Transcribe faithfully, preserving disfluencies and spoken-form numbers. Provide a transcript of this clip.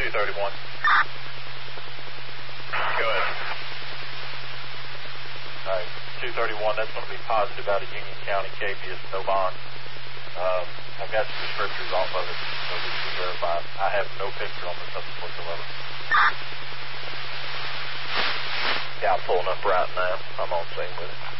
two thirty-one. Go ahead. All right, two thirty-one, that's going to be positive out of Union County, Capias, no bond. Um, I've got some descriptors off of it, so we can verify. I have no picture on this whatsoever. Yeah, I'm pulling up right now. I'm on scene with it.